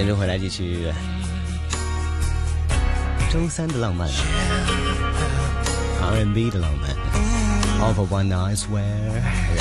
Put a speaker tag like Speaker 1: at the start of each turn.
Speaker 1: 点钟回来继续周三的浪漫，R&B 的浪漫， All for one night swear，